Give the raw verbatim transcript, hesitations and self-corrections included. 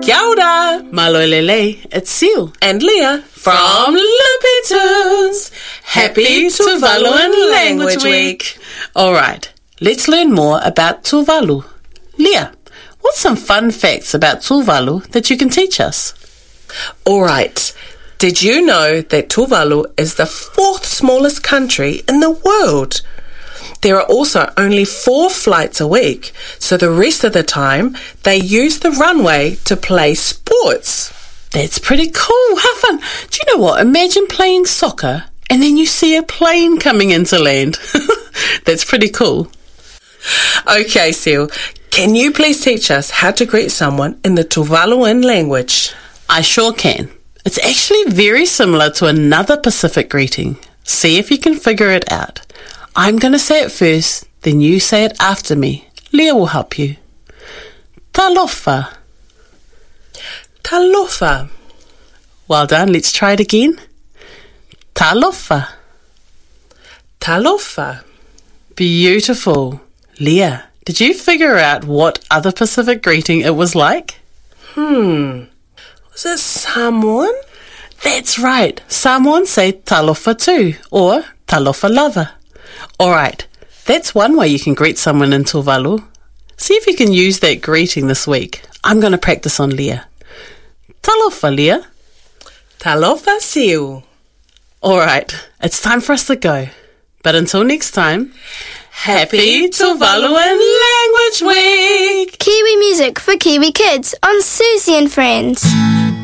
Kia ora, malolele, it's Seal and Leah from Loopy Tunes. Happy Tuvaluan Language Week. Alright, let's learn more about Tuvalu. Leah, what's some fun facts about Tuvalu that you can teach us? Alright, did you know that Tuvalu is the fourth smallest country in the world? There are also only four flights a week, so the rest of the time they use the runway to play sports. That's pretty cool. How fun. Do you know what? Imagine playing soccer and then you see a plane coming into land. That's pretty cool. Okay, Seal, can you please teach us how to greet someone in the Tuvaluan language? I sure can. It's actually very similar to another Pacific greeting. See if you can figure it out. I'm going to say it first, then you say it after me. Leah will help you. Talofa. Talofa. Well done. Let's try it again. Talofa. Talofa. Beautiful. Leah, did you figure out what other Pacific greeting it was like? Hmm. Was it Samoan? That's right. Samoans say talofa too, or talofa lava. Alright, that's one way you can greet someone in Tuvalu. See if you can use that greeting this week. I'm going to practice on Leah. Talofa, Leah. Talofa, Seal. Alright, it's time for us to go. But until next time, happy Tuvaluan Language Week! Kiwi music for Kiwi kids on Susie and Friends.